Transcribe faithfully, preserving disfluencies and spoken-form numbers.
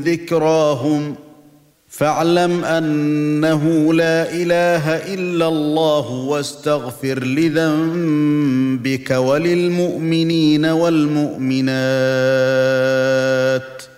ذكراهم فاعلم أنه لا إله إلا الله واستغفر لذنبك وللمؤمنين والمؤمنات